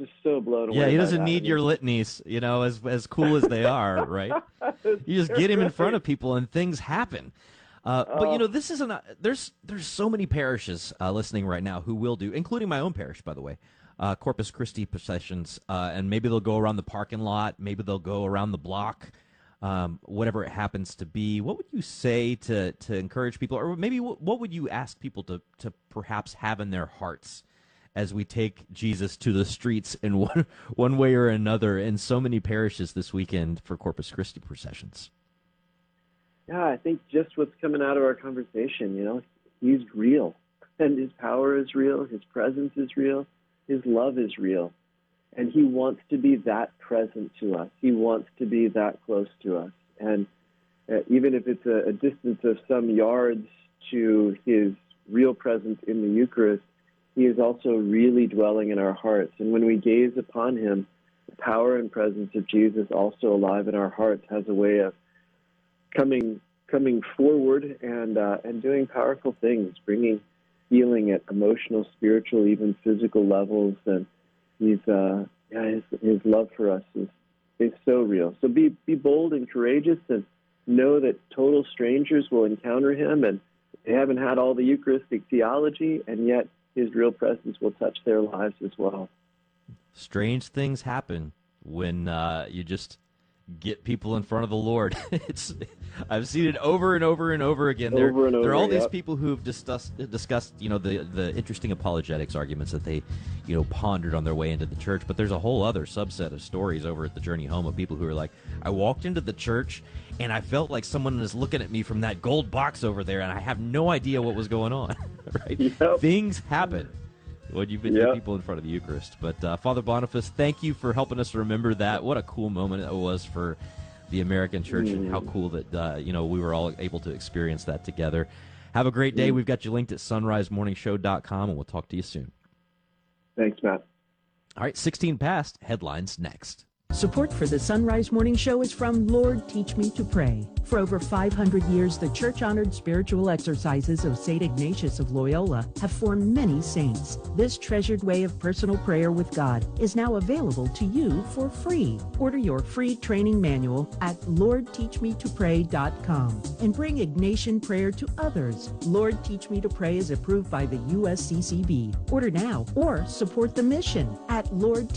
just so blown away. Yeah, he by doesn't that. need your litanies, as cool as they are, right? You just get him in front of people and things happen. But this isn't. There's so many parishes listening right now who will do, including my own parish, by the way, Corpus Christi processions, and maybe they'll go around the parking lot, maybe they'll go around the block, whatever it happens to be. What would you say to encourage people, or maybe what would you ask people to perhaps have in their hearts as we take Jesus to the streets in one way or another in so many parishes this weekend for Corpus Christi processions? Yeah, I think just what's coming out of our conversation, he's real, and his power is real, his presence is real, his love is real, and he wants to be that present to us. He wants to be that close to us, and even if it's a distance of some yards to his real presence in the Eucharist, he is also really dwelling in our hearts. And when we gaze upon him, the power and presence of Jesus, also alive in our hearts, has a way of coming forward and doing powerful things, bringing healing at emotional, spiritual, even physical levels. And his love for us is so real. So be bold and courageous, and know that total strangers will encounter him, and they haven't had all the Eucharistic theology, and yet his real presence will touch their lives as well. Strange things happen when you just get people in front of the Lord. I've seen it over and over and over again. There are all these people who've discussed the interesting apologetics arguments that they pondered on their way into the church. But there's a whole other subset of stories over at the Journey Home of people who are like, I walked into the church and I felt like someone was looking at me from that gold box over there, and I have no idea what was going on. Right? Yep. Things happen when you've been people in front of the Eucharist. But Father Boniface, thank you for helping us remember that. What a cool moment it was for the American Church, and how cool that we were all able to experience that together. Have a great day. We've got you linked at sunrisemorningshow.com, and we'll talk to you soon. Thanks, Matt. All right, 16 past. Headlines next. Support for the Sunrise Morning Show is from Lord Teach Me to Pray. For over 500 years, the church-honored spiritual exercises of St. Ignatius of Loyola have formed many saints. This treasured way of personal prayer with God is now available to you for free. Order your free training manual at LordTeachMeToPray.com and bring Ignatian prayer to others. Lord Teach Me to Pray is approved by the USCCB. Order now or support the mission at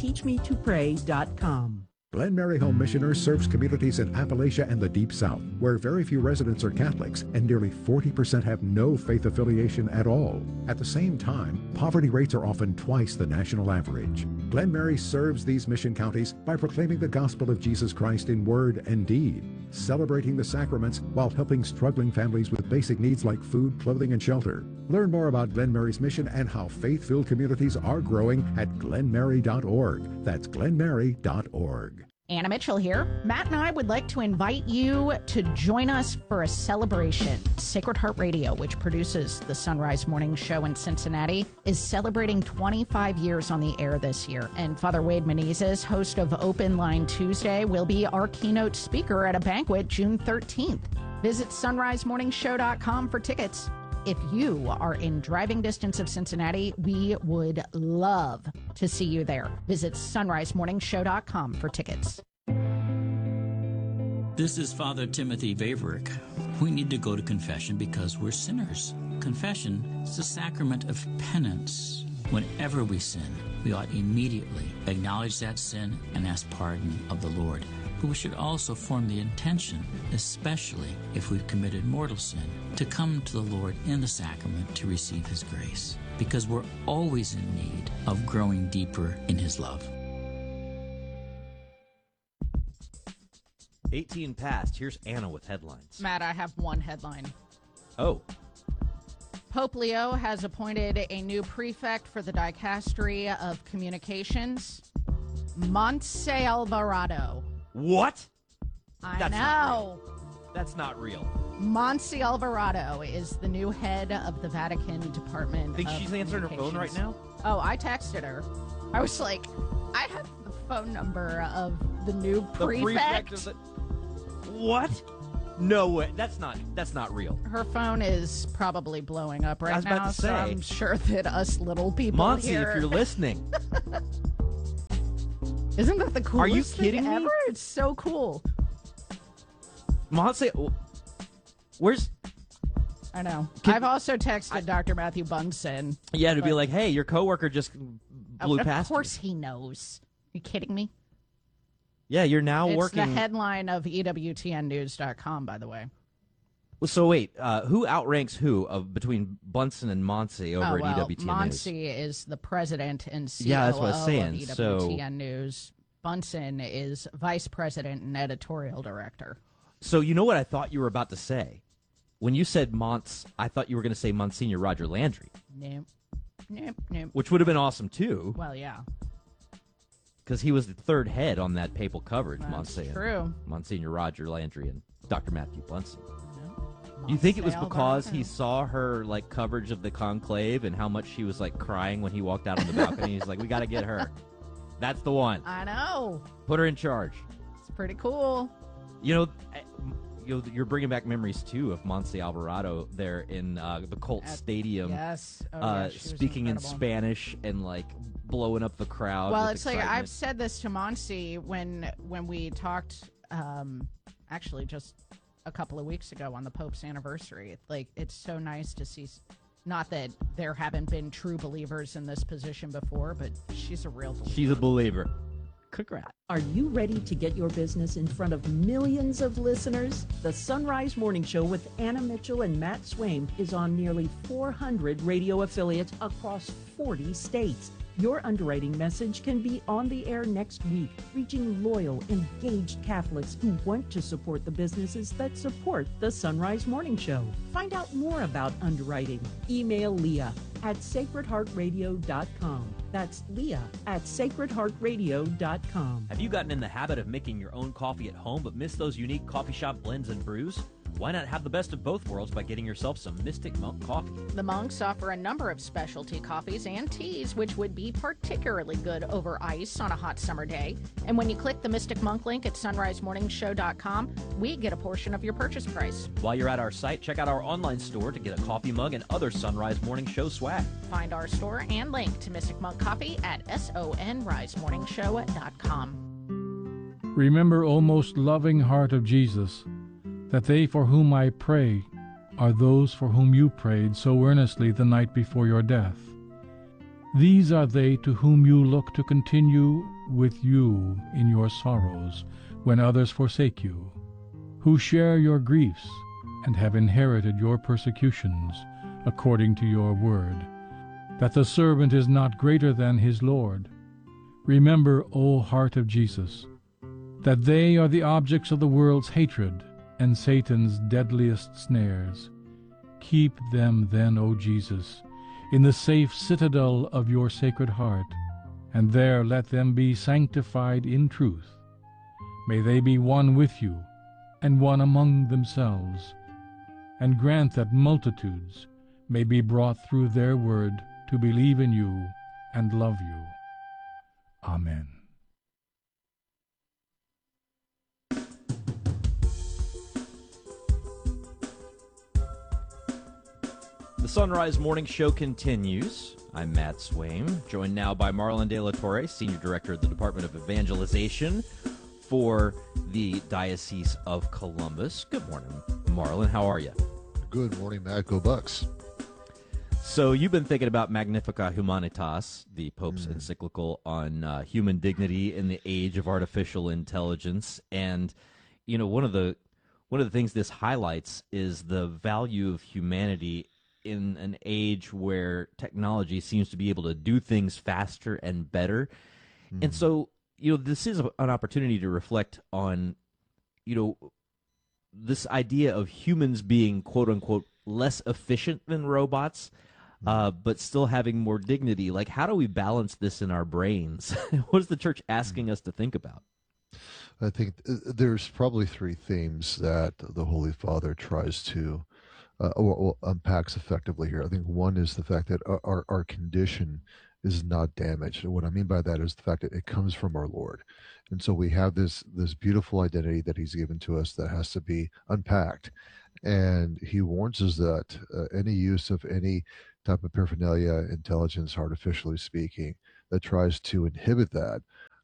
LordTeachMeToPray.com. Glen Mary Home Missioners serves communities in Appalachia and the Deep South, where very few residents are Catholics and nearly 40% have no faith affiliation at all. At the same time, poverty rates are often twice the national average. Glen Mary serves these mission counties by proclaiming the gospel of Jesus Christ in word and deed, celebrating the sacraments while helping struggling families with basic needs like food, clothing, and shelter. Learn more about Glen Mary's mission and how faith-filled communities are growing at glenmary.org. That's glenmary.org. Anna Mitchell here. Matt and I would like to invite you to join us for a celebration. Sacred Heart Radio, which produces the Sunrise Morning Show in Cincinnati, is celebrating 25 years on the air this year. And Father Wade Menezes, host of Open Line Tuesday, will be our keynote speaker at a banquet June 13th. Visit sunrisemorningshow.com for tickets. If you are in driving distance of Cincinnati, we would love to see you there. Visit sunrisemorningshow.com for tickets. This is Father Timothy Vaverick. We need to go to confession because we're sinners. Confession is the sacrament of penance. Whenever we sin, we ought immediately acknowledge that sin and ask pardon of the Lord. But we should also form the intention, especially if we've committed mortal sin, to come to the Lord in the sacrament to receive His grace, because we're always in need of growing deeper in His love. 18 past. Here's Anna with headlines. Matt, I have one headline. Oh. Pope Leo has appointed a new prefect for the Dicastery of Communications, Montse Alvarado. What? I know. That's not real. Montse Alvarado is the new head of the Vatican Department Think of she's answering her phone right now? Oh, I texted her. I was like, I have the phone number of the new prefect. What? No way. That's not real. Her phone is probably blowing up right now, to say. so I'm sure that us little people Montse, here... if you're listening. Isn't that the coolest Are you thing kidding me? ever? It's so cool. Montse, where's... I know. I've also texted Dr. Matthew Bunson. Yeah, to be like, hey, your coworker just blew past Of course he knows. Are you kidding me? Yeah, you're now working... It's the headline of EWTNnews.com, by the way. Well, so wait, who outranks who between Bunson and Montse over at EWTN News? Montse is the president and COO that's what I was saying. of EWTN News. Bunson is vice president and editorial director. So you know what I thought you were about to say? When you said Monts, I thought you were going to say Monsignor Roger Landry. Nope. Which would have been awesome, too. Well, yeah. Because he was the third head on that papal coverage, True. Monsignor Roger Landry and Dr. Matthew Bunson. You think it was because he saw her coverage of the conclave and how much she was crying when he walked out on the balcony? He's like, we got to get her. That's the one. I know. Put her in charge. It's pretty cool. You're bringing back memories too of Montse Alvarado there in the Colts Stadium. Yes. Speaking in Spanish and blowing up the crowd. Well, with it's excitement. I've said this to Montse when we talked. Actually, just a couple of weeks ago on the Pope's anniversary. It's so nice to see, not that there haven't been true believers in this position before, but she's a real believer. She's a believer. Congrats. Are you ready to get your business in front of millions of listeners? The Sunrise Morning Show with Anna Mitchell and Matt Swaim is on nearly 400 radio affiliates across 40 states. Your underwriting message can be on the air next week, reaching loyal, engaged Catholics who want to support the businesses that support the Sunrise Morning Show. Find out more about underwriting. Email Leah at sacredheartradio.com. That's Leah at sacredheartradio.com. Have you gotten in the habit of making your own coffee at home but miss those unique coffee shop blends and brews? Why not have the best of both worlds by getting yourself some Mystic Monk coffee? The Monks offer a number of specialty coffees and teas, which would be particularly good over ice on a hot summer day. And when you click the Mystic Monk link at sunrisemorningshow.com, we get a portion of your purchase price. While you're at our site, check out our online store to get a coffee mug and other Sunrise Morning Show swag. Find our store and link to Mystic Monk Coffee at sonrisemorningshow.com. Remember, O most loving heart of Jesus, that they for whom I pray are those for whom you prayed so earnestly the night before your death. These are they to whom you look to continue with you in your sorrows when others forsake you, who share your griefs and have inherited your persecutions according to your word, that the servant is not greater than his Lord. Remember, O heart of Jesus, that they are the objects of the world's hatred and Satan's deadliest snares. Keep them then, O Jesus, in the safe citadel of your Sacred Heart, and there let them be sanctified in truth. May they be one with you, and one among themselves, and grant that multitudes may be brought through their word to believe in you and love you. Amen. The Sunrise Morning Show continues. I'm Matt Swaim, joined now by Marlon De La Torre, Senior Director of the Department of Evangelization for the Diocese of Columbus. Good morning, Marlon. How are you? Good morning, Matt. Go Bucks. So you've been thinking about Magnificat Humanitas, the Pope's encyclical on human dignity in the age of artificial intelligence, and one of the things this highlights is the value of humanity in an age where technology seems to be able to do things faster and better. And so, this is an opportunity to reflect on, this idea of humans being, quote unquote, less efficient than robots, but still having more dignity. Like, how do we balance this in our brains? What is the church asking us to think about? I think there's probably three themes that the Holy Father tries to or unpacks effectively here. I think one is the fact that our condition is not damaged. And what I mean by that is the fact that it comes from our Lord. And so we have this beautiful identity that he's given to us that has to be unpacked. And he warns us that any use of any type of paraphernalia, intelligence, artificially speaking, that tries to inhibit that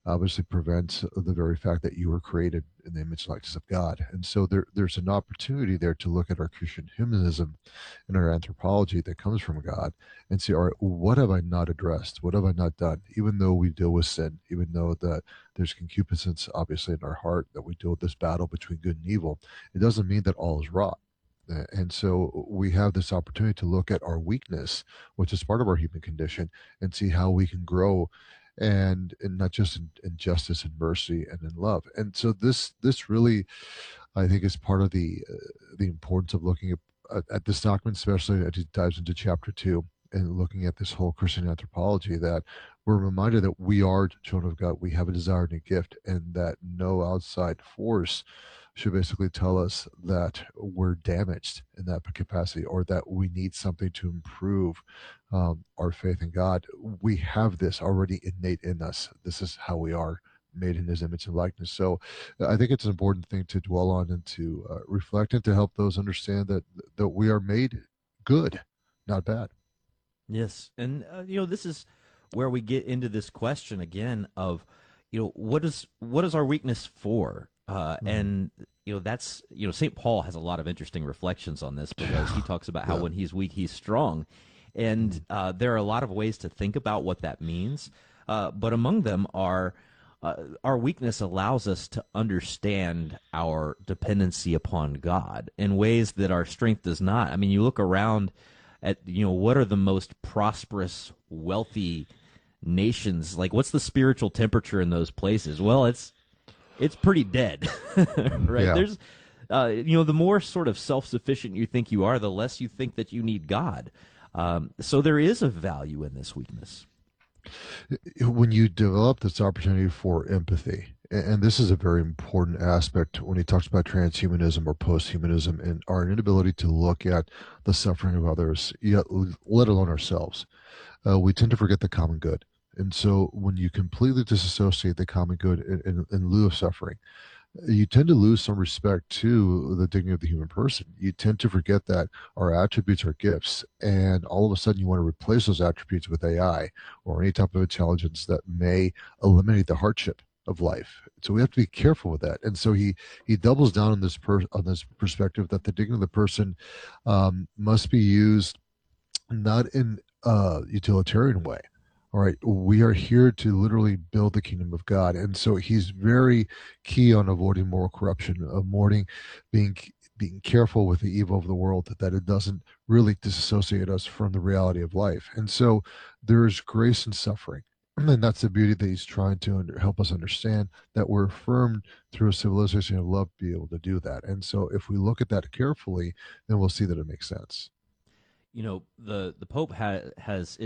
obviously prevents the very fact that you were created in the image and likeness of God. And so there's an opportunity there to look at our Christian humanism and our anthropology that comes from God and say, all right, what have I not addressed? What have I not done? Even though we deal with sin, even though that there's concupiscence obviously in our heart, that we deal with this battle between good and evil, it doesn't mean that all is wrong. And so we have this opportunity to look at our weakness, which is part of our human condition, and see how we can grow, and not just in justice and mercy and in love. And so this really, I think, is part of the importance of looking at this document, especially as it dives into chapter 2 and looking at this whole Christian anthropology, that we're reminded that we are children of God, we have a desire and a gift, and that no outside force should basically tell us that we're damaged in that capacity, or that we need something to improve our faith in God. We have this already innate in us. This is how we are, made in his image and likeness. So I think it's an important thing to dwell on and to reflect, and to help those understand that we are made good, not bad. Yes. And, this is where we get into this question again of, what is our weakness for? And, that's, St. Paul has a lot of interesting reflections on this, because he talks about how when he's weak, he's strong. And there are a lot of ways to think about what that means. But among them are, our weakness allows us to understand our dependency upon God in ways that our strength does not. I mean, you look around at, what are the most prosperous, wealthy nations? Like, what's the spiritual temperature in those places? Well, it's pretty dead, right? Yeah. There's, the more sort of self-sufficient you think you are, the less you think that you need God. So there is a value in this weakness. When you develop this opportunity for empathy, and this is a very important aspect when he talks about transhumanism or posthumanism, and our inability to look at the suffering of others, yet let alone ourselves, we tend to forget the common good. And so when you completely disassociate the common good in lieu of suffering, you tend to lose some respect to the dignity of the human person. You tend to forget that our attributes are gifts, and all of a sudden you want to replace those attributes with AI or any type of intelligence that may eliminate the hardship of life. So we have to be careful with that. And so he doubles down on this perspective that the dignity of the person must be used not in a utilitarian way. All right, we are here to literally build the kingdom of God. And so he's very key on avoiding moral corruption, being careful with the evil of the world, that it doesn't really disassociate us from the reality of life. And so there's grace in suffering. And that's the beauty that he's trying to help us understand, that we're affirmed through a civilization of love to be able to do that. And so if we look at that carefully, then we'll see that it makes sense. The Pope has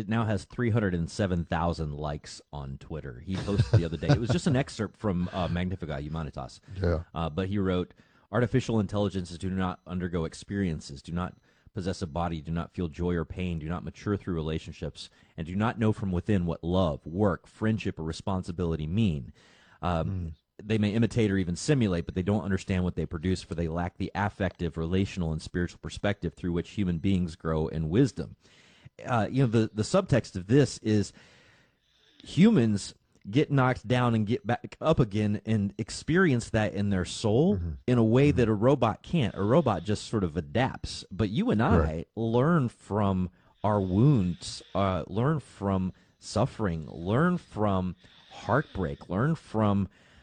307,000 likes on Twitter. He posted the other day. It was just an excerpt from Magnificat Humanitas. Yeah. But he wrote, "Artificial intelligences do not undergo experiences, do not possess a body, do not feel joy or pain, do not mature through relationships, and do not know from within what love, work, friendship, or responsibility mean. They may imitate or even simulate, but they don't understand what they produce, for they lack the affective, relational, and spiritual perspective through which human beings grow in wisdom." The subtext of this is humans get knocked down and get back up again and experience that in their soul in a way that a robot can't. A robot just sort of adapts. But you and I learn from our wounds, learn from suffering, learn from heartbreak, learn from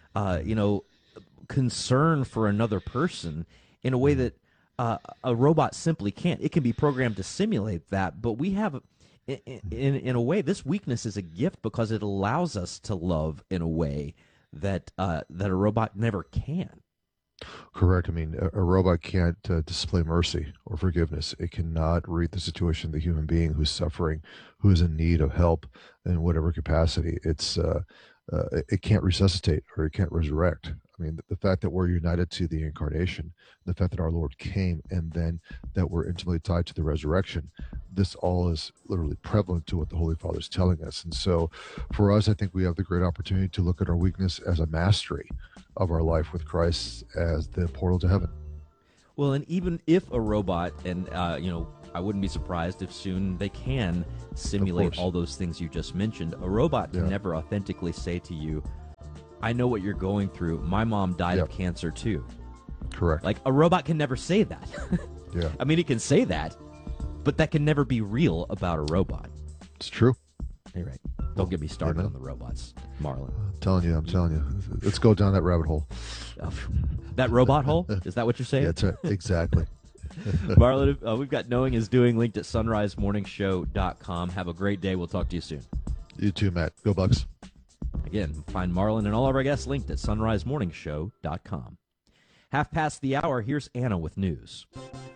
concern for another person in a way that a robot simply can't. It can be programmed to simulate that, but we have, in a way, this weakness is a gift because it allows us to love in a way that a robot never can. Correct. I mean, a robot can't display mercy or forgiveness. It cannot read the situation of the human being who's suffering, who is in need of help in whatever capacity. It can't resuscitate, or it can't resurrect. I mean, the fact that we're united to the incarnation, the fact that our Lord came, and then that we're intimately tied to the resurrection, this all is literally prevalent to what the Holy Father is telling us. And so for us, I think we have the great opportunity to look at our weakness as a mastery of our life with Christ as the portal to heaven. Well, and even if a robot, and I wouldn't be surprised if soon they can simulate all those things you just mentioned, a robot can never authentically say to you, I know what you're going through. My mom died of cancer too. Correct. Like, a robot can never say that. Yeah. I mean, it can say that, but that can never be real about a robot. It's true. You're right. Don't get me started on the robots, Marlon. I'm telling you. Let's go down that rabbit hole. That robot hole? Is that what you're saying? Yeah, that's right. Exactly. Marlon, we've got Knowing is Doing linked at sunrisemorningshow.com. Have a great day. We'll talk to you soon. You too, Matt. Go Bucks. Again, find Marlon and all of our guests linked at sunrisemorningshow.com. 1:30, here's Anna with news.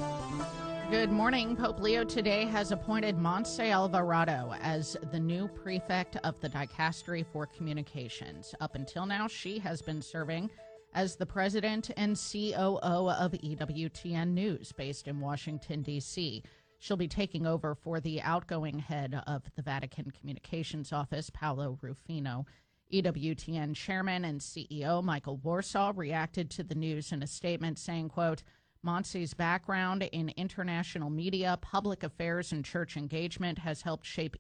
Good morning. Pope Leo today has appointed Montse Alvarado as the new prefect of the Dicastery for Communications. Up until now, she has been serving as the president and COO of EWTN News, based in Washington, D.C. She'll be taking over for the outgoing head of the Vatican Communications Office, Paolo Rufino. EWTN chairman and CEO Michael Warsaw reacted to the news in a statement saying, quote, Montse's background in international media, public affairs, and church engagement has helped shape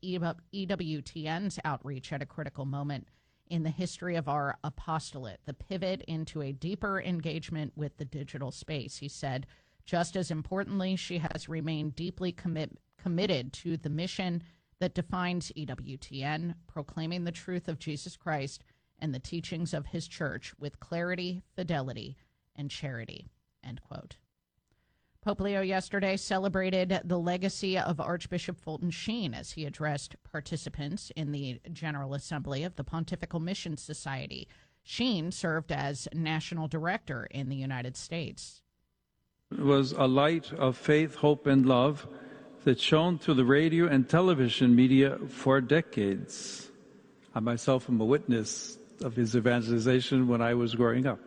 EWTN's outreach at a critical moment in the history of our apostolate, the pivot into a deeper engagement with the digital space, he said. Just as importantly, she has remained deeply committed to the mission that defines EWTN, proclaiming the truth of Jesus Christ and the teachings of his church with clarity, fidelity, and charity, end quote. Pope Leo yesterday celebrated the legacy of Archbishop Fulton Sheen as he addressed participants in the General Assembly of the Pontifical Mission Society. Sheen served as national director in the United States. It was a light of faith, hope, and love that shone through the radio and television media for decades. I myself am a witness of his evangelization when I was growing up.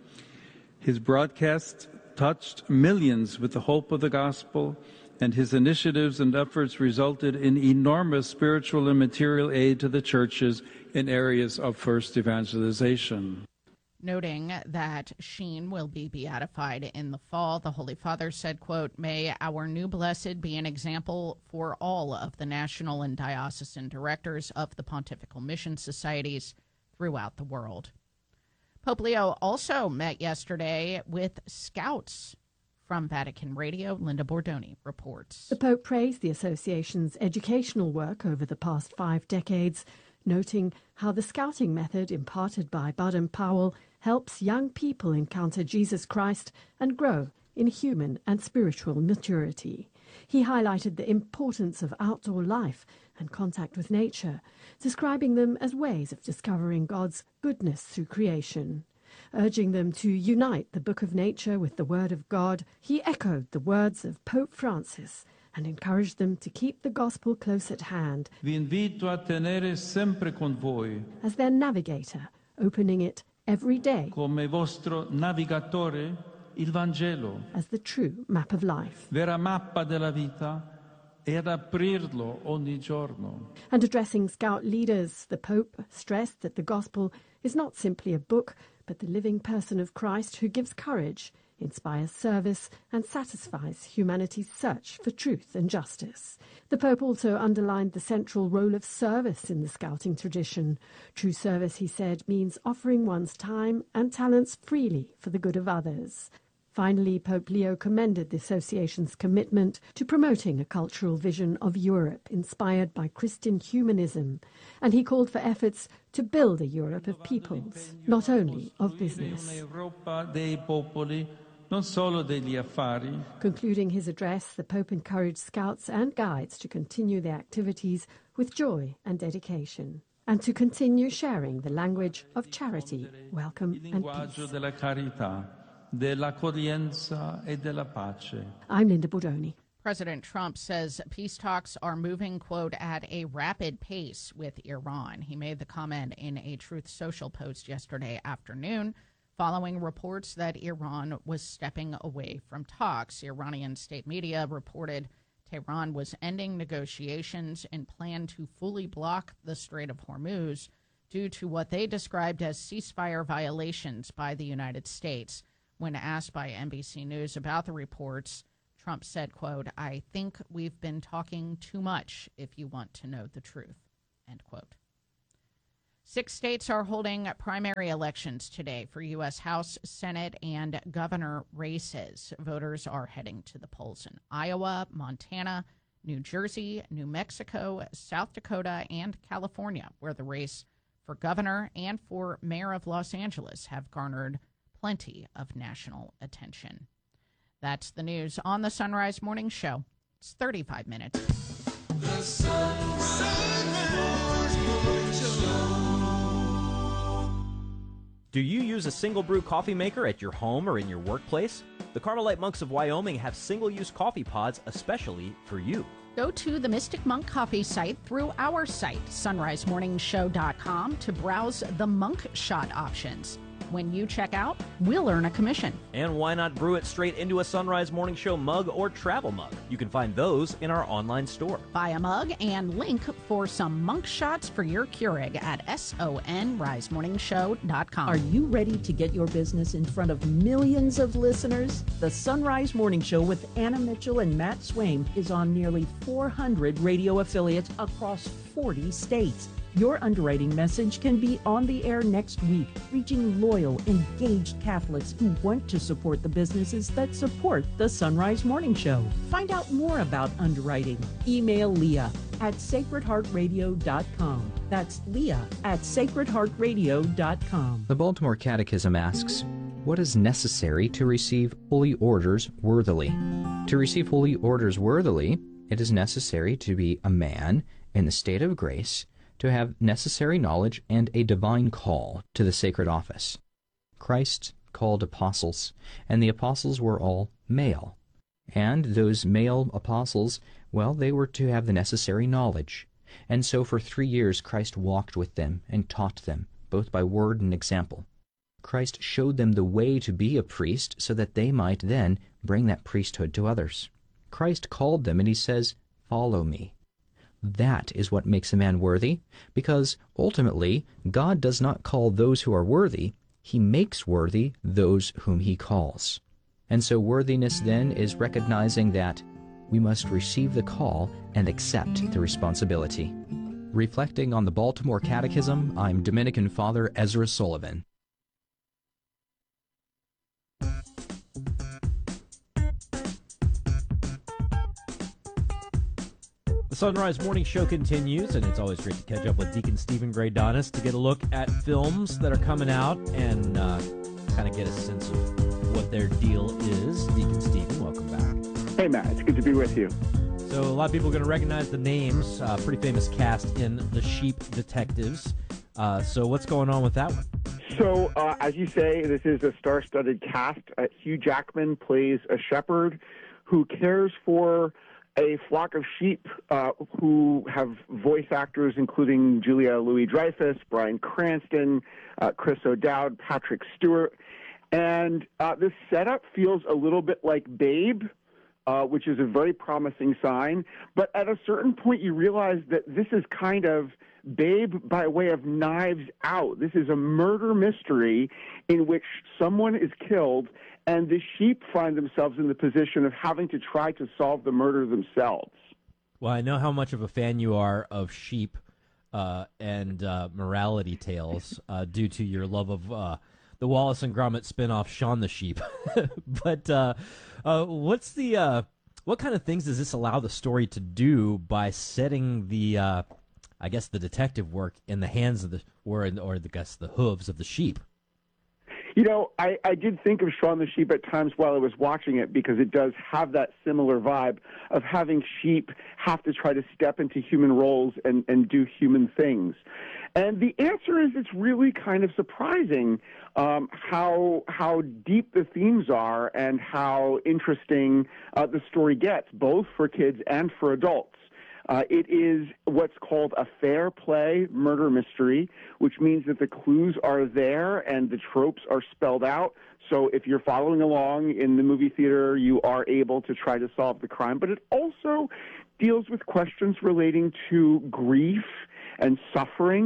His broadcasts touched millions with the hope of the gospel, and his initiatives and efforts resulted in enormous spiritual and material aid to the churches in areas of first evangelization. Noting that Sheen will be beatified in the fall, the Holy Father said, quote, may our new blessed be an example for all of the national and diocesan directors of the Pontifical Mission Societies throughout the world. Pope Leo also met yesterday with scouts. From Vatican Radio, Linda Bordoni reports. The Pope praised the association's educational work over the past 5 decades, noting how the scouting method imparted by Baden-Powell helps young people encounter Jesus Christ and grow in human and spiritual maturity. He highlighted the importance of outdoor life and contact with nature, describing them as ways of discovering God's goodness through creation. Urging them to unite the book of nature with the word of God, he echoed the words of Pope Francis and encouraged them to keep the gospel close at hand. Vi invito a tenere sempre con voi, as their navigator, opening it every day come vostro navigatore, il Vangelo, as the true map of life. Vera mappa della vita, e ad aprirlo ogni giorno. And addressing Scout leaders, the Pope stressed that the gospel is not simply a book, but the living person of Christ who gives courage, inspires service, and satisfies humanity's search for truth and justice. The Pope also underlined the central role of service in the Scouting tradition. True service, he said, means offering one's time and talents freely for the good of others. Finally, Pope Leo commended the association's commitment to promoting a cultural vision of Europe inspired by Christian humanism, and he called for efforts to build a Europe of peoples, not only of business. Concluding his address, the Pope encouraged Scouts and Guides to continue their activities with joy and dedication, and to continue sharing the language of charity, welcome, and peace. I'm Linda Bordoni. President Trump says peace talks are moving, quote, at a rapid pace with Iran. He made the comment in a Truth Social post yesterday afternoon, following reports that Iran was stepping away from talks. Iranian state media reported Tehran was ending negotiations and planned to fully block the Strait of Hormuz due to what they described as ceasefire violations by the United States. When asked by NBC News about the reports, Trump said, quote, I think we've been talking too much if you want to know the truth, end quote. 6 states are holding primary elections today for U.S. House, Senate, and governor races. Voters are heading to the polls in Iowa, Montana, New Jersey, New Mexico, South Dakota, and California, where the race for governor and for mayor of Los Angeles have garnered plenty of national attention. That's the news on the Sunrise Morning Show. It's 35 minutes. The Sunrise Morning Show. Do you use a single brew coffee maker at your home or in your workplace? The Carmelite Monks of Wyoming have single-use coffee pods especially for you. Go to the Mystic Monk Coffee site through our site, sunrisemorningshow.com, to browse the Monk Shot options. When you check out, we'll earn a commission. And why not brew it straight into a Sunrise Morning Show mug or travel mug? You can find those in our online store. Buy a mug and link for some Monk Shots for your Keurig at sonrisemorningshow.com. Are you ready to get your business in front of millions of listeners? The Sunrise Morning Show with Anna Mitchell and Matt Swaim is on nearly 400 radio affiliates across 40 states. Your underwriting message can be on the air next week, reaching loyal, engaged Catholics who want to support the businesses that support the Sunrise Morning Show. Find out more about underwriting. Email Leah at sacredheartradio.com. That's Leah at sacredheartradio.com. The Baltimore Catechism asks, what is necessary to receive holy orders worthily? To receive holy orders worthily, it is necessary to be a man in the state of grace, to have necessary knowledge and a divine call to the sacred office. Christ called apostles, and the apostles were all male. And those male apostles, well, they were to have the necessary knowledge. And so for 3 years Christ walked with them and taught them, both by word and example. Christ showed them the way to be a priest so that they might then bring that priesthood to others. Christ called them, and he says, "Follow me." That is what makes a man worthy, because ultimately God does not call those who are worthy, he makes worthy those whom he calls. And so worthiness then is recognizing that we must receive the call and accept the responsibility. Reflecting on the Baltimore Catechism, I'm Dominican Father Ezra Sullivan. The Sunrise Morning Show continues, and it's always great to catch up with Deacon Stephen Graydonis to get a look at films that are coming out and kind of get a sense of what their deal is. Deacon Stephen, welcome back. Hey, Matt. It's good to be with you. So a lot of people are going to recognize the names. Pretty famous cast in The Sheep Detectives. So what's going on with that one? So, as you say, this is a star-studded cast. Hugh Jackman plays a shepherd who cares for a flock of sheep who have voice actors including Julia Louis-Dreyfus, Bryan Cranston, Chris O'Dowd, Patrick Stewart. And this setup feels a little bit like Babe, which is a very promising sign. But at a certain point, you realize that this is kind of Babe by way of Knives Out. This is a murder mystery in which someone is killed and the sheep find themselves in the position of having to try to solve the murder themselves. Well, I know how much of a fan you are of sheep and morality tales due to your love of the Wallace and Gromit spinoff, Shaun the Sheep. But what kind of things does this allow the story to do by setting the, I guess, the detective work in the hands of the hooves of the sheep? You know, I did think of Shaun the Sheep at times while I was watching it because it does have that similar vibe of having sheep have to try to step into human roles and do human things. And the answer is it's really kind of surprising how deep the themes are and how interesting the story gets, both for kids and for adults. It is what's called a fair play murder mystery, which means that the clues are there and the tropes are spelled out. So if you're following along in the movie theater, you are able to try to solve the crime. But it also deals with questions relating to grief and suffering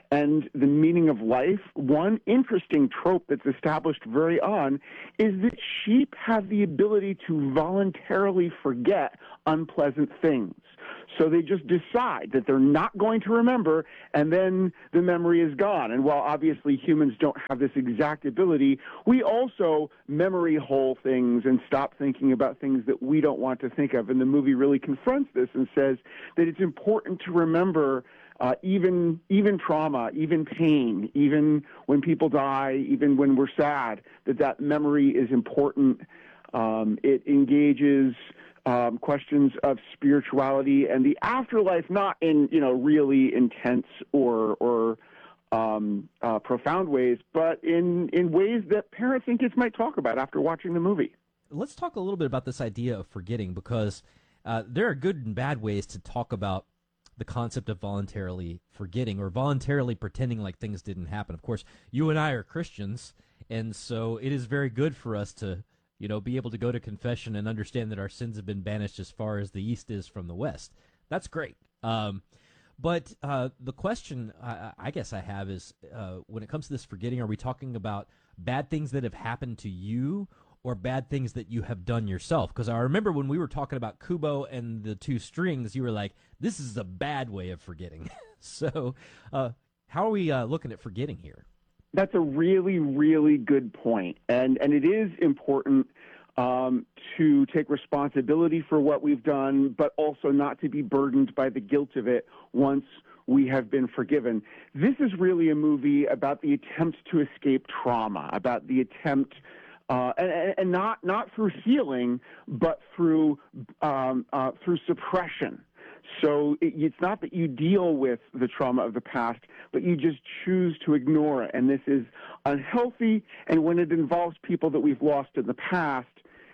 and the meaning of life, one interesting trope that's established very on is that sheep have the ability to voluntarily forget unpleasant things. So they just decide that they're not going to remember, and then the memory is gone. And while obviously humans don't have this exact ability, we also memory hole things and stop thinking about things that we don't want to think of. And the movie really confronts this and says that it's important to remember even trauma, even pain, even when people die, even when we're sad, that memory is important. It engages questions of spirituality and the afterlife, not in really intense or profound ways, but in ways that parents and kids might talk about after watching the movie. Let's talk a little bit about this idea of forgetting, because there are good and bad ways to talk about the concept of voluntarily forgetting or voluntarily pretending like things didn't happen. Of course, you and I are Christians, and so it is very good for us to be able to go to confession and understand that our sins have been banished as far as the east is from the west. That's great. But the question I guess I have is, when it comes to this forgetting, are we talking about bad things that have happened to you or bad things that you have done yourself? Because I remember when we were talking about Kubo and the two strings, you were like, this is a bad way of forgetting. So how are we looking at forgetting here? That's a really, really good point. And it is important to take responsibility for what we've done, but also not to be burdened by the guilt of it once we have been forgiven. This is really a movie about the attempt to escape trauma, about the attempt, and not through healing, but through suppression. So it's not that you deal with the trauma of the past, but you just choose to ignore it. And this is unhealthy. And when it involves people that we've lost in the past,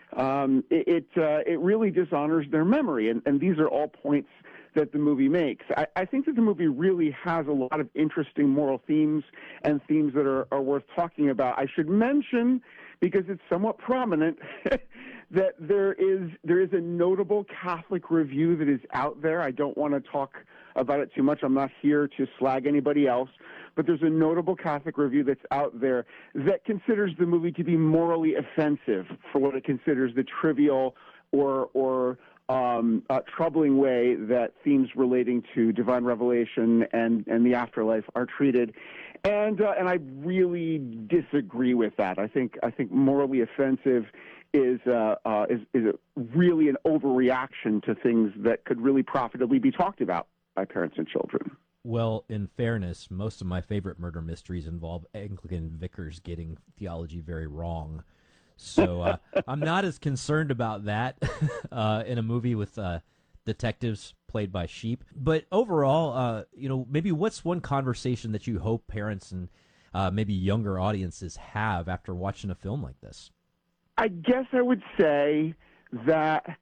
it really dishonors their memory. And these are all points that the movie makes. I think that the movie really has a lot of interesting moral themes and themes that are worth talking about. I should mention, because it's somewhat prominent, that there is a notable Catholic review that is out there. I don't want to talk about it too much. I'm not here to slag anybody else, but there's a notable Catholic review that's out there that considers the movie to be morally offensive for what it considers the trivial or troubling way that themes relating to divine revelation and the afterlife are treated. And I really disagree with that. I think morally offensive is really an overreaction to things that could really profitably be talked about by parents and children. Well, in fairness, most of my favorite murder mysteries involve Anglican vicars getting theology very wrong. So I'm not as concerned about that in a movie with detectives played by sheep. But overall, maybe what's one conversation that you hope parents and maybe younger audiences have after watching a film like this? I guess I would say that,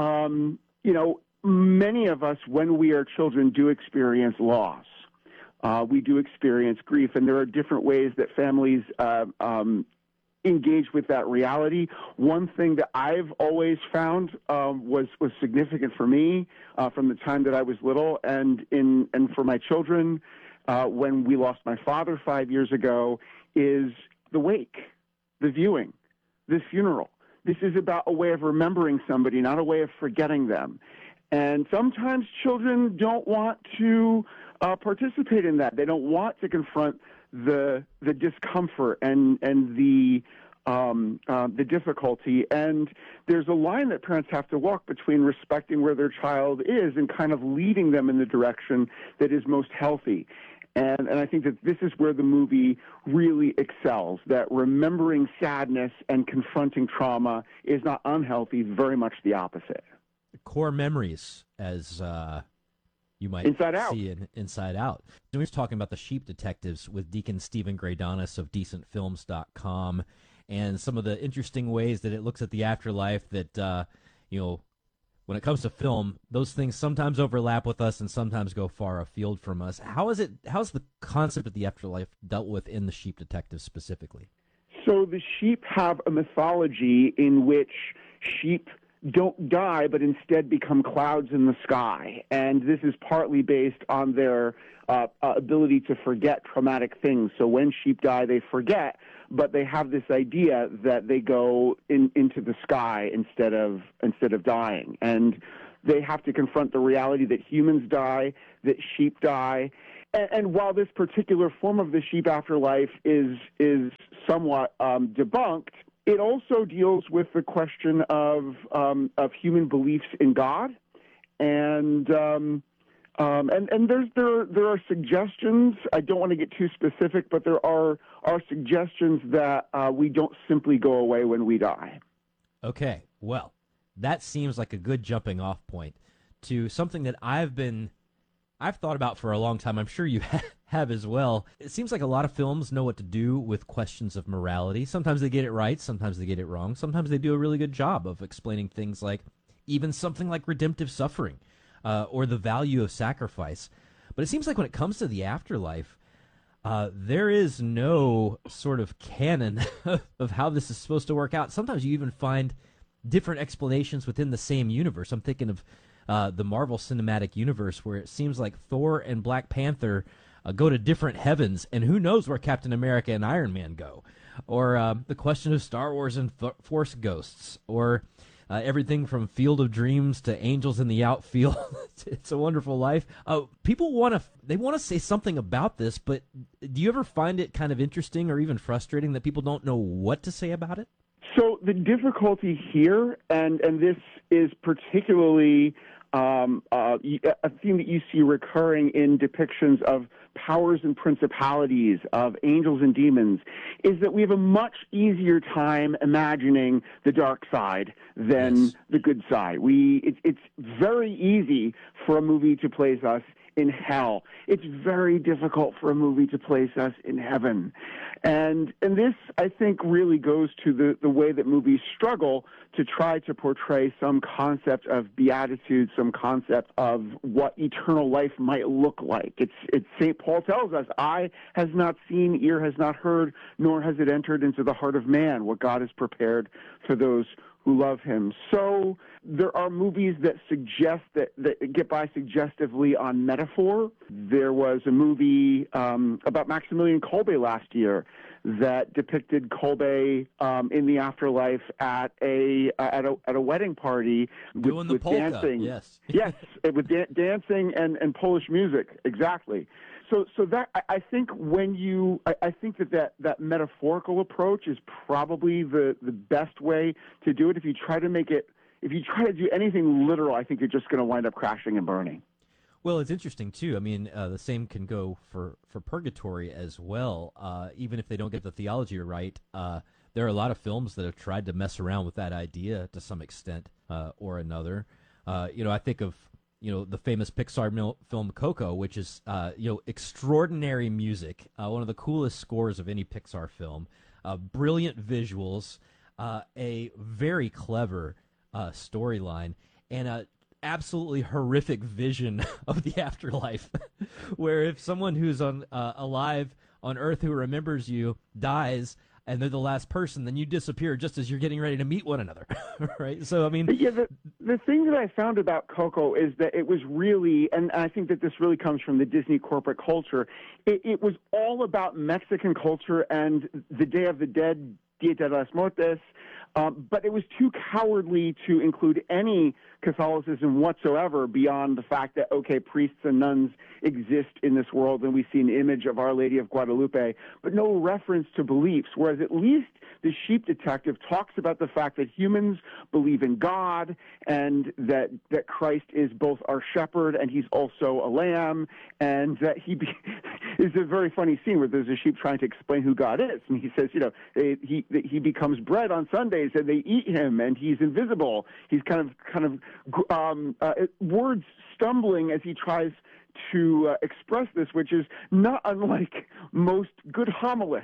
many of us, when we are children, do experience loss. We do experience grief, and there are different ways that families engage with that reality. One thing that I've always found was significant for me from the time that I was little, and for my children when we lost my father 5 years ago, is the wake, the viewing, the funeral. This is about a way of remembering somebody, not a way of forgetting them. And sometimes children don't want to participate in that. They don't want to confront the discomfort and the difficulty. And there's a line that parents have to walk between respecting where their child is and kind of leading them in the direction that is most healthy. And I think that this is where the movie really excels, that remembering sadness and confronting trauma is not unhealthy, very much the opposite. Core memories, as you might see in Inside Out. We were talking about the Sheep Detectives with Deacon Stephen Graydonis of DecentFilms.com and some of the interesting ways that it looks at the afterlife that, when it comes to film, those things sometimes overlap with us and sometimes go far afield from us. How's the concept of the afterlife dealt with in the Sheep Detectives specifically? So the sheep have a mythology in which sheep don't die, but instead become clouds in the sky. And this is partly based on their ability to forget traumatic things. So when sheep die, they forget, but they have this idea that they go into the sky instead of dying. And they have to confront the reality that humans die, that sheep die. And while this particular form of the sheep afterlife is somewhat debunked, it also deals with the question of human beliefs in God, and there are suggestions. I don't want to get too specific, but there are suggestions that we don't simply go away when we die. Okay, well, that seems like a good jumping off point to something that I've thought about for a long time. I'm sure you have as well. It seems like a lot of films know what to do with questions of morality. Sometimes they get it right, sometimes they get it wrong. Sometimes they do a really good job of explaining things like even something like redemptive suffering or the value of sacrifice. But it seems like when it comes to the afterlife, there is no sort of canon of how this is supposed to work out. Sometimes you even find different explanations within the same universe. I'm thinking of the Marvel Cinematic Universe, where it seems like Thor and Black Panther go to different heavens, and who knows where Captain America and Iron Man go. Or the question of Star Wars and Force Ghosts, or everything from Field of Dreams to Angels in the Outfield. It's a Wonderful Life. People want to say something about this, but do you ever find it kind of interesting or even frustrating that people don't know what to say about it? So the difficulty here, and this is particularly a theme that you see recurring in depictions of powers and principalities, of angels and demons, is that we have a much easier time imagining the dark side than the good side. It's very easy for a movie to place us in hell. It's very difficult for a movie to place us in heaven. And this, I think, really goes to the way that movies struggle to try to portray some concept of beatitude, some concept of what eternal life might look like. It's St. Paul tells us, eye has not seen, ear has not heard, nor has it entered into the heart of man what God has prepared for those who love him. So there are movies that suggest that get by suggestively on metaphor. There was a movie about Maximilian Kolbe last year that depicted Kolbe in the afterlife at a wedding party doing the with polka. Dancing. Yes, with dancing and Polish music. Exactly. So that I think I think that metaphorical approach is probably the best way to do it. If you try to do anything literal, I think you're just going to wind up crashing and burning. Well, it's interesting too. I mean, the same can go for purgatory as well. Even if they don't get the theology right, there are a lot of films that have tried to mess around with that idea to some extent or another. I think of the famous Pixar film Coco, which is extraordinary music, one of the coolest scores of any Pixar film, brilliant visuals, a very clever storyline, and a absolutely horrific vision of the afterlife, where if someone who's alive on Earth who remembers you dies, and they're the last person, then you disappear just as you're getting ready to meet one another, right? So, I mean... Yeah, the thing that I found about Coco is that it was really, and I think that this really comes from the Disney corporate culture, it was all about Mexican culture and the Day of the Dead, Dia de los Muertos, but it was too cowardly to include any Catholicism whatsoever beyond the fact that, okay, priests and nuns exist in this world and we see an image of Our Lady of Guadalupe, but no reference to beliefs, whereas at least the sheep detective talks about the fact that humans believe in God and that Christ is both our shepherd and he's also a lamb, and that is a very funny scene where there's a sheep trying to explain who God is, and he says, he becomes bread on Sundays and they eat him and he's invisible. He's kind of words stumbling as he tries to express this, which is not unlike most good homilists.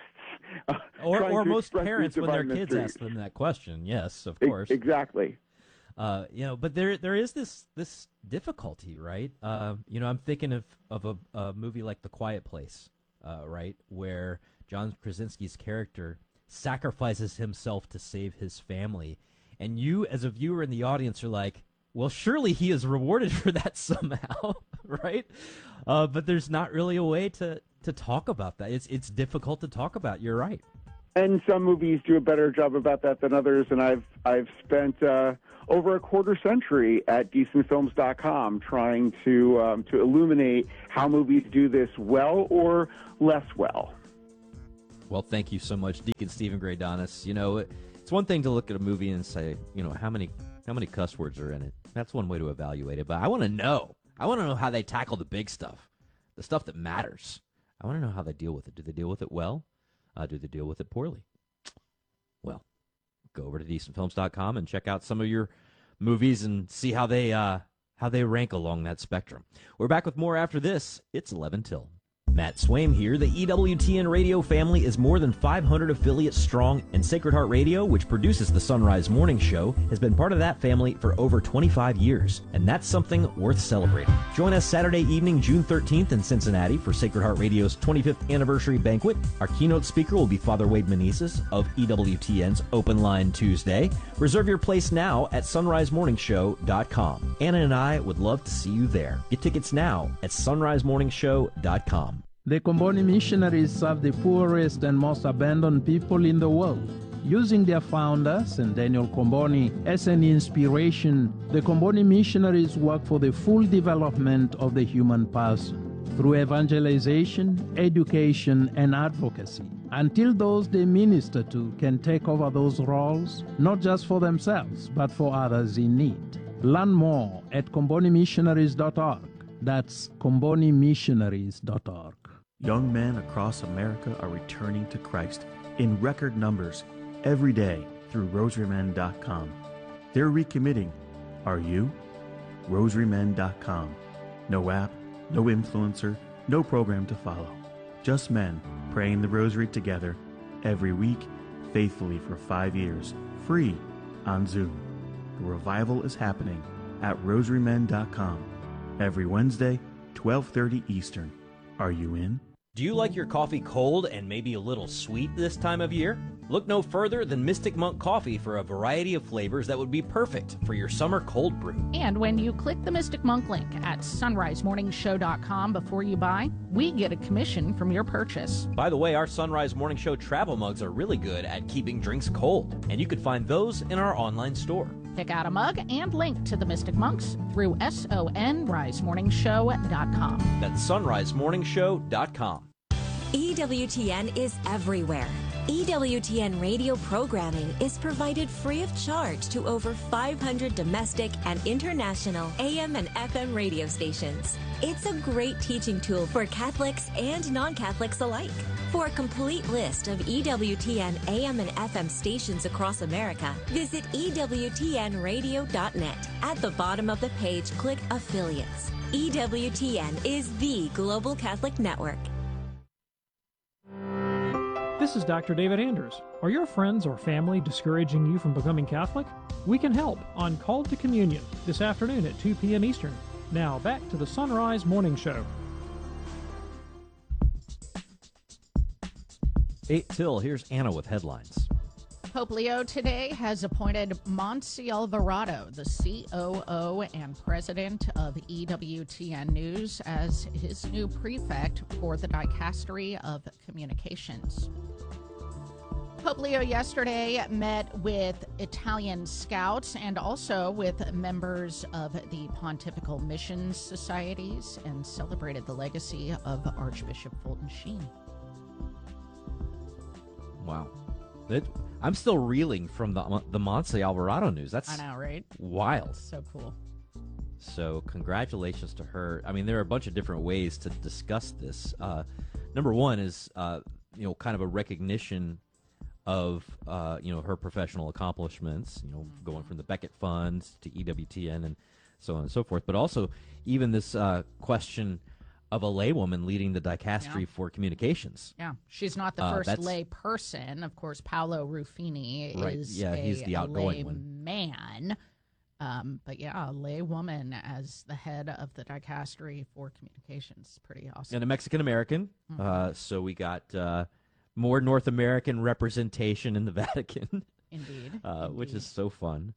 Or most parents when their kids ask them that question. Yes, of course. Exactly. But there is this difficulty, right? I'm thinking of a movie like The Quiet Place, right, where John Krasinski's character sacrifices himself to save his family, and you as a viewer in the audience are like, well, surely he is rewarded for that somehow, right? But there's not really a way to talk about that. It's difficult to talk about. You're right. And some movies do a better job about that than others. And I've spent over a quarter century at decentfilms.com trying to illuminate how movies do this well or less well. Well, thank you so much, Deacon Stephen Greydonis. You know, it's one thing to look at a movie and say, you know, how many cuss words are in it. That's one way to evaluate it. But I want to know. I want to know how they tackle the big stuff, the stuff that matters. I want to know how they deal with it. Do they deal with it well? Do they deal with it poorly? Well, go over to decentfilms.com and check out some of your movies and see how they rank along that spectrum. We're back with more after this. It's 11 till. Matt Swaim here. The EWTN radio family is more than 500 affiliates strong, and Sacred Heart Radio, which produces the Sunrise Morning Show, has been part of that family for over 25 years, and that's something worth celebrating. Join us Saturday evening, June 13th in Cincinnati for Sacred Heart Radio's 25th anniversary banquet. Our keynote speaker will be Father Wade Menezes of EWTN's Open Line Tuesday. Reserve your place now at sunrisemorningshow.com. Anna and I would love to see you there. Get tickets now at sunrisemorningshow.com. The Comboni missionaries serve the poorest and most abandoned people in the world. Using their founder, St. Daniel Comboni, as an inspiration, the Comboni missionaries work for the full development of the human person through evangelization, education, and advocacy, until those they minister to can take over those roles, not just for themselves, but for others in need. Learn more at combonimissionaries.org. That's combonimissionaries.org. Young men across America are returning to Christ in record numbers every day through rosarymen.com. They're recommitting. Are you? rosarymen.com. No app, no influencer, no program to follow. Just men praying the rosary together every week, faithfully for 5 years, free on Zoom. The revival is happening at rosarymen.com every Wednesday, 12:30 Eastern. Are you in? Do you like your coffee cold and maybe a little sweet this time of year? Look no further than Mystic Monk Coffee for a variety of flavors that would be perfect for your summer cold brew. And when you click the Mystic Monk link at sunrisemorningshow.com before you buy, we get a commission from your purchase. By the way, our Sunrise Morning Show travel mugs are really good at keeping drinks cold, and you can find those in our online store. Pick out a mug and link to the Mystic Monks through sunrisemorningshow.com. That's sunrisemorningshow.com. EWTN is everywhere. EWTN radio programming is provided free of charge to over 500 domestic and international AM and FM radio stations. It's a great teaching tool for Catholics and non-Catholics alike. For a complete list of EWTN AM and FM stations across America, visit EWTNradio.net. At the bottom of the page, click Affiliates. EWTN is the Global Catholic Network. This is Dr. David Anders. Are your friends or family discouraging you from becoming Catholic? We can help on Called to Communion this afternoon at 2 p.m. Eastern. Now back to the Sunrise Morning Show. 8 till, here's Anna with headlines. Pope Leo today has appointed Monsi Alvarado, the COO and president of EWTN News, as his new prefect for the Dicastery of Communications. Pope Leo yesterday met with Italian scouts and also with members of the Pontifical Missions Societies and celebrated the legacy of Archbishop Fulton Sheen. Wow. I'm still reeling from the Monsi Alvarado news. That's I know, right? Wild. So cool. So congratulations to her. I mean, there are a bunch of different ways to discuss this. Number one is, kind of a recognition of, her professional accomplishments, going from the Beckett Funds to EWTN and so on and so forth. But also even this question of a laywoman leading the Dicastery for Communications. Yeah, she's not the first lay person. Of course, Paolo Ruffini is he's the outgoing one. Man. But yeah, a lay woman as the head of the Dicastery for Communications. Pretty awesome. And a Mexican-American. So we got more North American representation in the Vatican. Indeed. Which is so fun.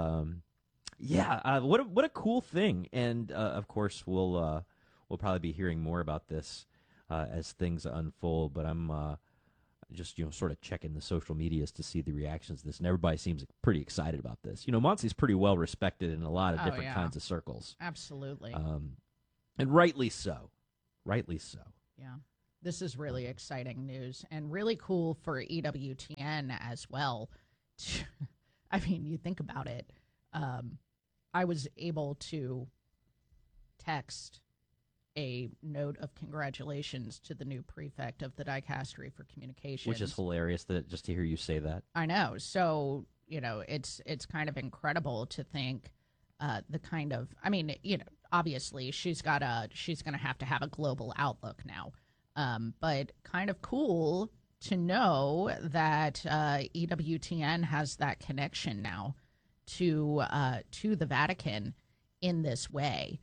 What a cool thing. And of course, we'll probably be hearing more about this as things unfold. But I'm just sort of checking the social medias to see the reactions to this, and everybody seems pretty excited about this. Monsi's pretty well respected in a lot of different kinds of circles. Absolutely. And rightly so. Rightly so. Yeah. This is really exciting news and really cool for EWTN as well. I mean, you think about it. I was able to text a note of congratulations to the new prefect of the Dicastery for Communications. Which is hilarious just to hear you say that. I know. So, it's kind of incredible to think the kind of, obviously she's going to have a global outlook now. But kind of cool to know that EWTN has that connection now to the Vatican in this way.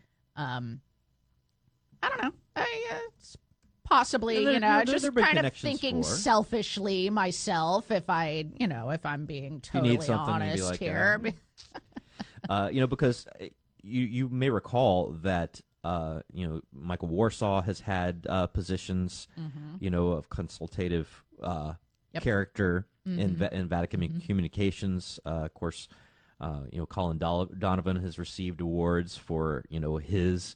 I don't know. It's possibly, just kind of thinking selfishly myself. If I'm being totally honest here, because you may recall that. Michael Warsaw has had positions, of consultative character in Vatican communications. Of course, Colin Donovan has received awards for his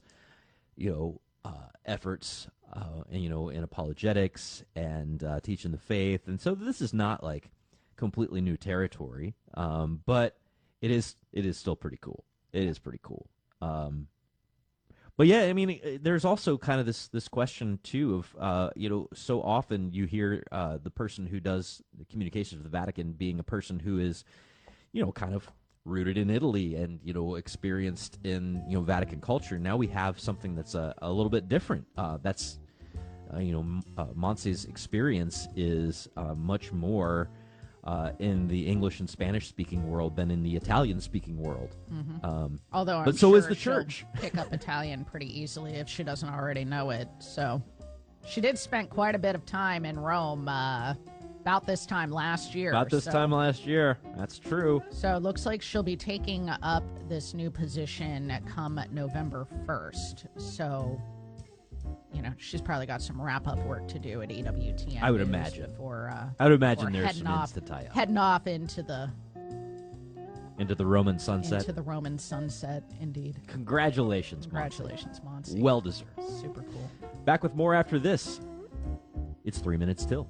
efforts, in apologetics and teaching the faith, and so this is not like completely new territory, but it is still pretty cool. It is pretty cool. But yeah, there's also kind of this question too of so often you hear the person who does the communications of the Vatican being a person who is, kind of rooted in Italy and experienced in Vatican culture. Now we have something that's a little bit different. That's Monsi's experience is much more in the English and Spanish-speaking world than in the Italian-speaking world. Mm-hmm. Although I'm so sure is the church. Pick up Italian pretty easily if she doesn't already know it. So she did spend quite a bit of time in Rome about this time last year. That's true. So it looks like she'll be taking up this new position come November 1st. So, she's probably got some wrap-up work to do at EWTN. I would imagine. I would imagine there's some ends to tie up. Heading off into the Roman sunset. Into the Roman sunset, indeed. Congratulations, Monsi. Well deserved. Super cool. Back with more after this. It's 3 minutes till.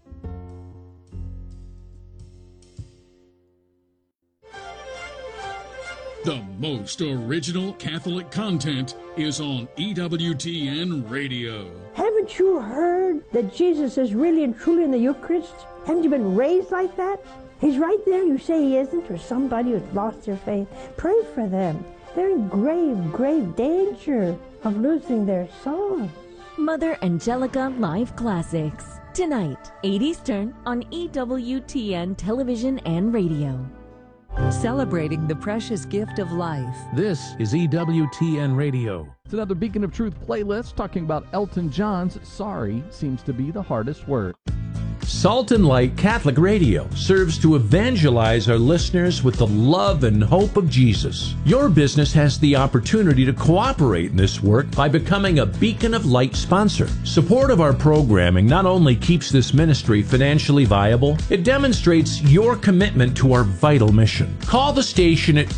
The most original Catholic content is on EWTN Radio. Haven't you heard that Jesus is really and truly in the Eucharist? Haven't you been raised like that? He's right there. You say he isn't, or somebody who's lost their faith. Pray for them. They're in grave, grave danger of losing their souls. Mother Angelica Live Classics. Tonight, 8 Eastern on EWTN Television and Radio. Celebrating the precious gift of life. This is EWTN Radio. It's another Beacon of Truth playlist talking about Elton John's Sorry Seems to Be the Hardest Word. Salt and Light Catholic Radio serves to evangelize our listeners with the love and hope of Jesus. Your business has the opportunity to cooperate in this work by becoming a Beacon of Light sponsor. Support of our programming not only keeps this ministry financially viable, it demonstrates your commitment to our vital mission. Call the station at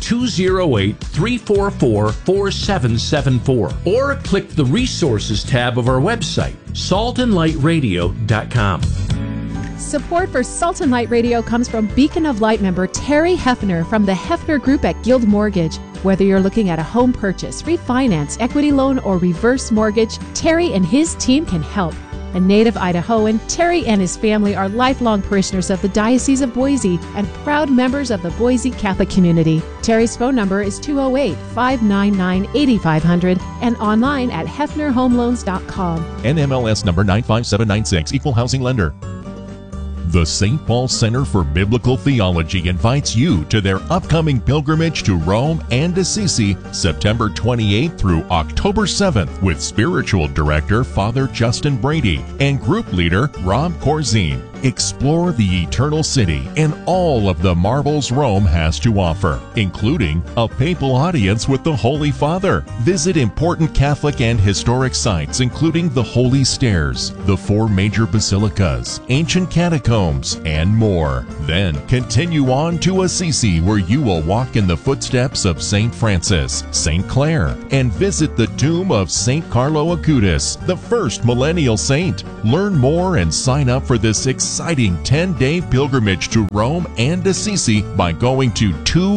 208-344-4774 or click the Resources tab of our website, saltandlightradio.com. Support for Salt and Light Radio comes from Beacon of Light member Terry Hefner from the Hefner Group at Guild Mortgage. Whether you're looking at a home purchase, refinance, equity loan, or reverse mortgage, Terry and his team can help. A native Idahoan, Terry and his family are lifelong parishioners of the Diocese of Boise and proud members of the Boise Catholic community. Terry's phone number is 208-599-8500 and online at hefnerhomeloans.com. NMLS number 95796, Equal Housing Lender. The St. Paul Center for Biblical Theology invites you to their upcoming pilgrimage to Rome and Assisi, September 28th through October 7th, with Spiritual Director Father Justin Brady and Group Leader Rob Corzine. Explore the Eternal City and all of the marvels Rome has to offer, including a papal audience with the Holy Father. Visit important Catholic and historic sites, including the Holy Stairs, the 4 major basilicas, ancient catacombs, and more. Then continue on to Assisi, where you will walk in the footsteps of St. Francis, St. Clare, and visit the tomb of St. Carlo Acutis, the first millennial saint. Learn more and sign up for this exciting 10-day pilgrimage to Rome and Assisi by going to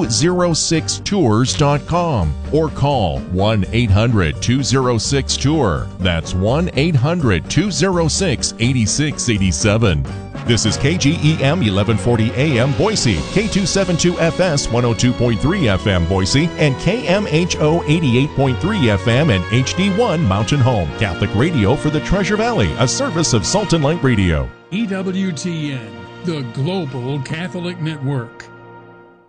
206tours.com or call 1-800-206-TOUR. That's 1-800-206-8687. This is KGEM 1140 AM Boise, K272FS 102.3 FM Boise, and KMHO 88.3 FM and HD1 Mountain Home. Catholic radio for the Treasure Valley, a service of Salt and Light Radio. EWTN, the Global Catholic Network.